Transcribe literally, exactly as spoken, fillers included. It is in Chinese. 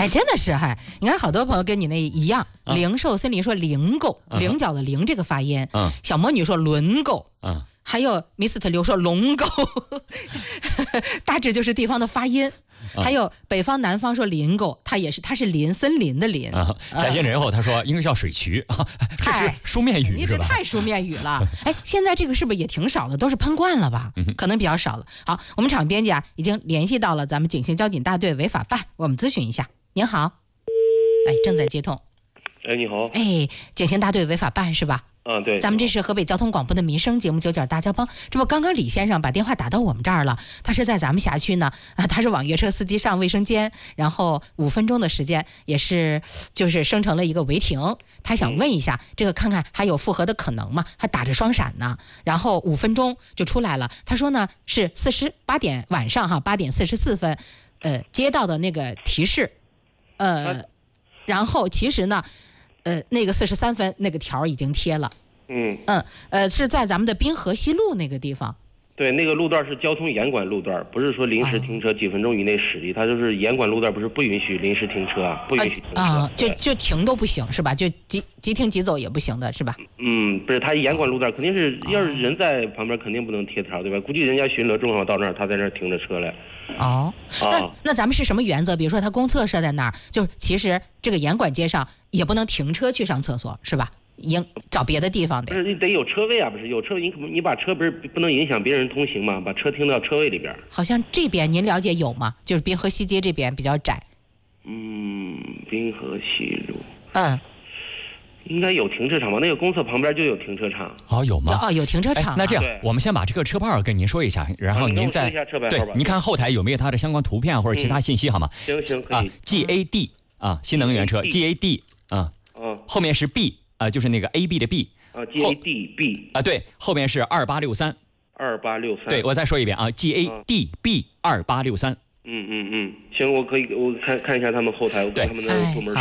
哎，真的是嗨，你看好多朋友跟你那一样， 啊、 零售森林说零购，菱角的菱这个发音， 嗯、啊， 小魔女说轮购， 嗯、啊， 还有 Mister 刘说龙购，大致就是地方的发音。还有北方南方说林沟，它也是，它是林森林的林啊。翟先人后他说应该叫水渠啊，这是书面语你这太书面语了。哎，现在这个是不是也挺少的？都是喷惯了吧？ 嗯、 可能比较少了。好，我们场编辑啊已经联系到了咱们景行交警大队违法办，我们咨询一下。您好，哎，正在接通。 哎，你好。 哎，景行大队违法办是吧？ 啊，对， 咱们这是河北交通广播的民生节目《九点大家帮》，这不刚刚李先生把电话打到我们这儿了，他是在咱们辖区呢，啊，他是网约车司机上卫生间，然后五分钟的时间也是就是生成了一个违停，他想问一下，嗯、这个看看还有复核的可能吗？还打着双闪呢，然后五分钟就出来了，他说呢是四十八点晚上哈八点四十四分，呃接到的那个提示，呃，啊、然后其实呢。呃，那个四十三分那个条已经贴了， 嗯嗯，呃，是在咱们的滨河西路那个地方。 对，那个路段是交通严管路段，不是说临时停车几分钟以内驶离，它就是严管路段，不是不允许临时停车啊，不允许停车啊，就就停都不行是吧？就急急停急走也不行的是吧？ 嗯，不是，它严管路段肯定是，要是人在旁边肯定不能贴条，对吧？估计人家巡逻正好到那儿，他在那儿停着车来。 哦，那那咱们是什么原则？比如说他公厕设在那儿，就是其实这个严管街上也不能停车去上厕所，是吧？应找别的地方的。 不是，你得有车位啊，不是有车位，你你把车不是不能影响别人通行吗？把车停到车位里边。 好像这边您了解有吗？就是滨河西街这边比较窄。 嗯，滨河西路。 嗯。 应该有停车场吧？那个公厕旁边就有停车场。 哦，有吗？哦，有停车场、啊。 那这样，我们先把这个车牌跟您说一下，然后您再、 啊、 对，您看后台有没有它的相关图片或者其他信息，好吗？ 行行，可以。 啊 ，G A D 啊，新能源车 G A D 啊，嗯，后面是 B 啊，就是那个 A B 的 B 啊 ，G A D B 啊，对，后面是二八六三。 二八六三。 对，我再说一遍啊 ，G A D B 二八六三。 嗯嗯嗯，行，我可以，我看看一下他们后台，我跟他们的部门。